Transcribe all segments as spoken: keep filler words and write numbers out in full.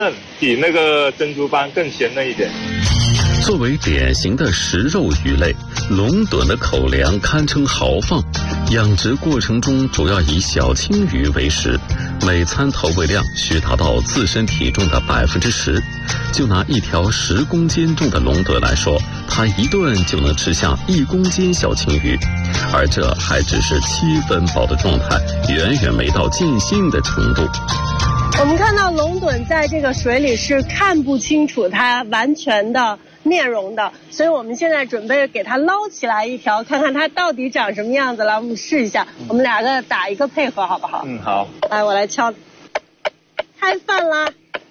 嫩，比那个珍珠斑更鲜嫩一点。 作为典型的食肉鱼类，龙趸的口粮堪称豪放。养殖过程中主要以小青鱼为食，每餐投喂量需达到自身体重的百分之十。就拿一条十公斤重的龙趸来说，它一顿就能吃下一公斤小青鱼，而这还只是七分饱的状态，远远没到尽兴的程度。 我们看到龙趸在这个水里是看不清楚它完全的面容的，所以我们现在准备给它捞起来一条，看看它到底长什么样子。来，我们试一下，我们两个打一个配合，好不好？ 嗯，好。 来，我来敲。开饭啦！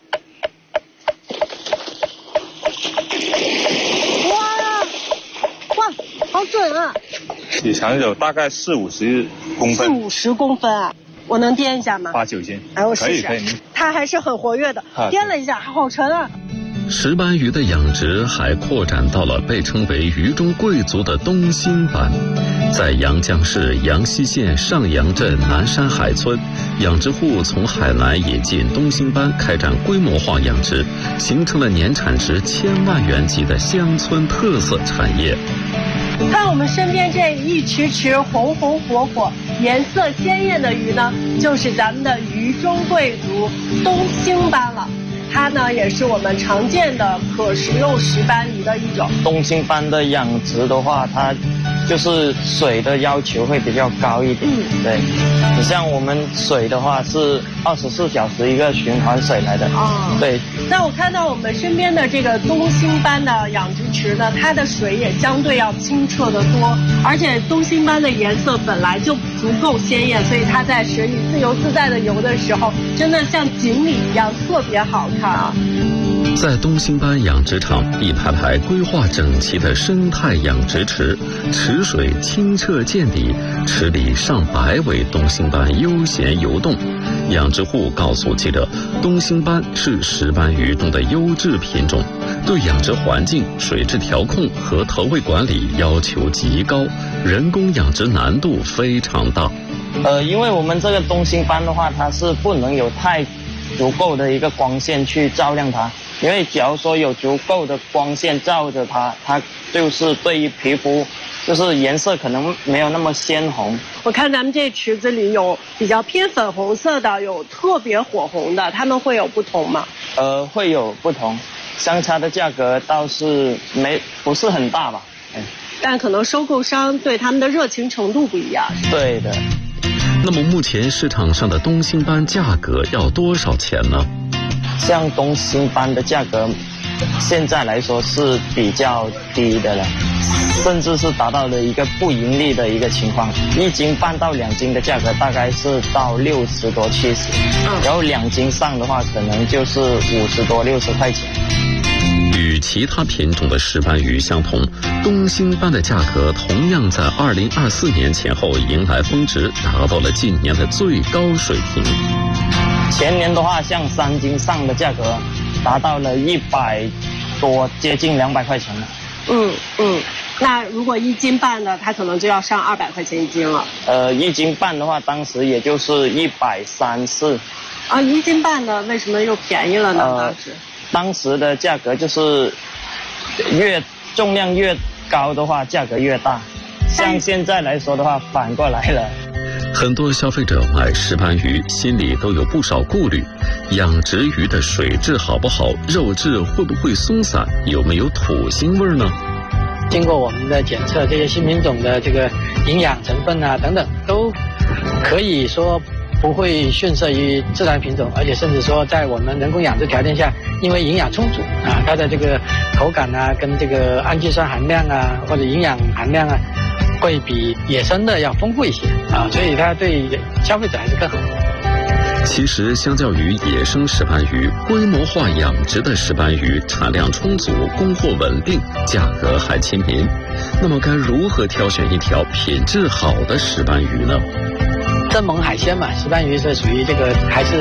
哇哇，好准啊！ 体长有大概四五十公分。 四五十公分啊！我能掂一下吗？ 八九斤。 来，我试试。 可以可以。它还是很活跃的，掂了一下，好沉啊！ 石斑鱼的养殖还扩展到了被称为鱼中贵族的东星斑。在阳江市阳西县上阳镇南山海村，养殖户从海南引进东星斑开展规模化养殖，形成了年产值千万元级的乡村特色产业。 看我们身边这一池池红红火火、颜色鲜艳的鱼呢，就是咱们的鱼中贵族东星斑了。它呢也是我们常见的可食用石斑鱼的一种。 东星斑的养殖的话，它就是水的要求会比较高一点。嗯，对。你像我们水的话是二十四小时一个循环水来的。哦，对。 那我看到我们身边的这个东星斑的养殖池呢，它的水也相对要清澈得多，而且东星斑的颜色本来就足够鲜艳，所以它在水里自由自在的游的时候，真的像锦鲤一样特别好看啊。 在东星斑养殖场，一排排规划整齐的生态养殖池，池水清澈见底，池里上百尾东星斑悠闲游动。养殖户告诉记者，东星斑是石斑鱼中的优质品种，对养殖环境、水质调控和投喂管理要求极高，人工养殖难度非常大。 呃，因为我们这个东星斑的话，它是不能有太足够的一个光线去照亮它，因为假如说有足够的光线照着它，它就是对于皮肤就是颜色可能没有那么鲜红。 我看咱们这池子里有比较偏粉红色的，有特别火红的，它们会有不同吗？ 呃，会有不同，相差的价格倒是没不是很大吧。嗯， 但可能收购商对他们的热情程度不一样。 对的。 那么目前市场上的东星斑价格要多少钱呢？ 像东星斑的价格现在来说是比较低的了，甚至是达到了一个不盈利的一个情况。一斤半到两斤的价格大概是到六十多七十，然后两斤上的话可能就是五十多六十块钱。 与其他品种的石斑鱼相同，东星斑的价格同样在二零二四年前后迎来峰值，达到了近年的最高水平。 前年的话，像三斤上的价格达到了一百多，接近两百块钱了。 嗯嗯，那如果一斤半的，它可能就要上二百块钱一斤了。 呃，一斤半的话，当时也就是一百三四。 啊，一斤半的为什么又便宜了呢？当时、呃、 当时的价格就是越重量越高的话，价格越大。像现在来说的话，反过来了。 很多消费者买石斑鱼心里都有不少顾虑，养殖鱼的水质好不好，肉质会不会松散，有没有土腥味呢？ 经过我们的检测，这些新品种的这个营养成分啊等等，都可以说不会逊色于自然品种，而且甚至说在我们人工养殖条件下，因为营养充足啊，它的这个口感啊跟这个氨基酸含量啊或者营养含量啊会比野生的要丰富一些啊，所以它对消费者还是更好。 其实相较于野生石斑鱼，规模化养殖的石斑鱼产量充足，供货稳定，价格还亲民。那么该如何挑选一条品质好的石斑鱼呢？ 正猛海鲜嘛，石斑鱼是属于这个还是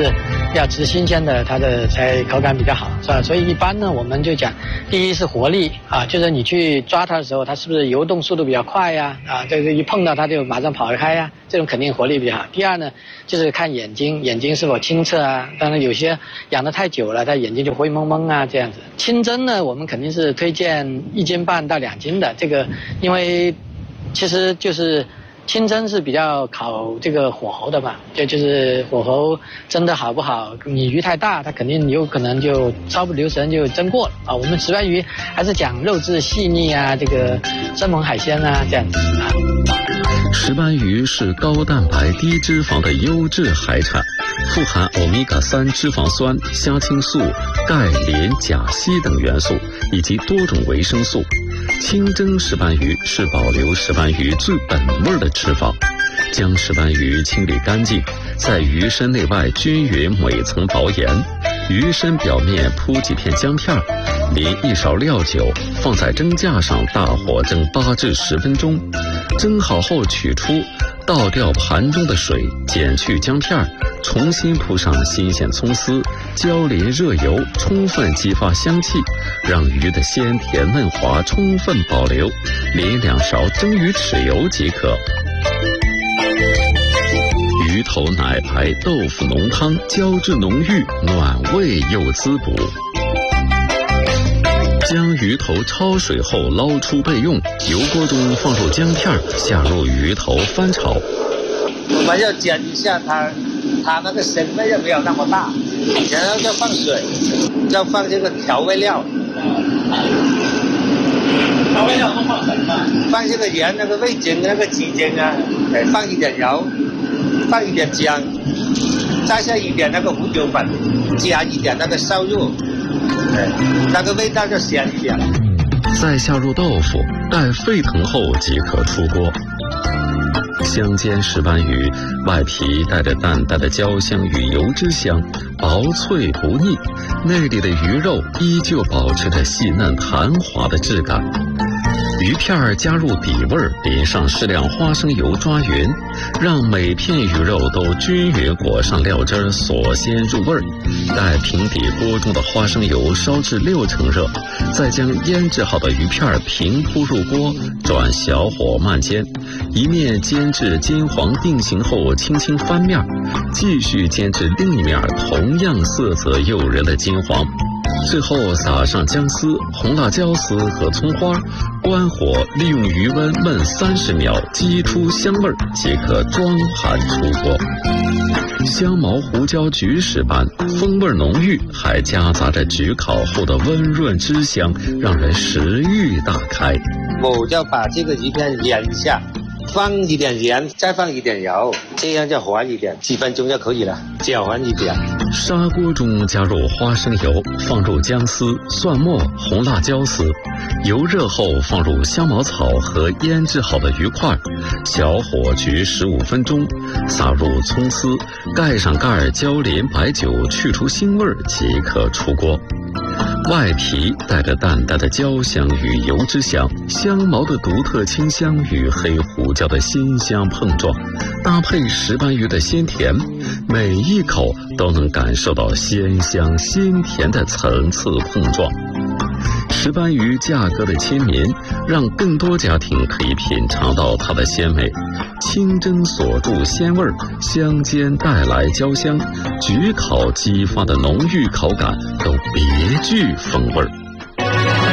要吃新鲜的，它的才口感比较好，是吧？所以一般呢，我们就讲，第一是活力啊，就是你去抓它的时候，它是不是游动速度比较快呀？啊，这个一碰到它就马上跑开呀，这种肯定活力比较好。第二呢，就是看眼睛，眼睛是否清澈啊。当然有些养得太久了，它眼睛就灰蒙蒙啊，这样子。清蒸呢，我们肯定是推荐一斤半到两斤的，这个因为其实就是。清蒸是比较考这个火候的嘛，就就是火候蒸的好不好，你鱼太大，它肯定有可能就稍不留神就蒸过了啊。我们石斑鱼还是讲肉质细腻啊，这个生猛海鲜啊这样子啊。 石斑鱼是高蛋白低脂肪的优质海产，富含欧米伽三脂肪酸、虾青素、钙、磷、钾、硒等元素以及多种维生素。清蒸石斑鱼是保留石斑鱼最本味的吃法，将石斑鱼清理干净，在鱼身内外均匀每层薄盐，鱼身表面铺几片姜片，淋一勺料酒，放在蒸架上大火蒸八至十分钟，蒸好后取出，倒掉盘中的水，剪去姜片，重新铺上新鲜葱丝，浇淋热油，充分激发香气，让鱼的鲜甜嫩滑充分保留，淋两勺蒸鱼豉油即可。鱼头奶白豆腐浓汤胶质浓郁，暖胃又滋补。将鱼头焯水后捞出备用，油锅中放入姜片，下入鱼头翻炒。 我们要煎一下它，它那个生味要没有那么大，然后要放水，要放这个调味料。调味料都放什么？放这个盐、那个味精、那个鸡精啊，哎，放一点油，放一点姜，再下一点那个胡椒粉，加一点那个烧肉，哎，那个味道就鲜一点。 再下入豆腐，待沸腾后即可出锅。香煎石斑鱼，外皮带着淡淡的焦香与油脂香，薄脆不腻，内里的鱼肉依旧保持着细嫩弹滑的质感。鱼片加入底味，淋上适量花生油抓匀，让每片鱼肉都均匀裹上料汁，锁鲜入味。待平底锅中的花生油烧至六成热，再将腌制好的鱼片平铺入锅，转小火慢煎，一面煎至金黄定型后轻轻翻面，继续煎至另一面同样色泽诱人的金黄。最后撒上姜丝、红辣椒丝和葱花，关火，利用余温焖三十秒，激出香味即可装盘出锅。香茅胡椒焗石斑，风味浓郁，还夹杂着焗烤后的温润汁香，让人食欲大开。 我要把这个鱼片腌一下，放一点盐，再放一点油，这样就滑一点，几分钟就可以了，搅拌一点。 砂锅中加入花生油，放入姜丝、蒜末、红辣椒丝，油热后放入香茅草和腌制好的鱼块，小火焗十五分钟，撒入葱丝，盖上盖，浇淋白酒，去除腥味即可出锅。外皮带着淡淡的焦香与油脂香，香茅的独特清香与黑胡椒的辛香碰撞，搭配石斑鱼的鲜甜，每一口都能感受到鲜香鲜甜的层次碰撞。石斑鱼价格的亲民，让更多家庭可以品尝到它的鲜美。清蒸锁住鲜味，香煎带来焦香，焗烤激发的浓郁口感都别具风味。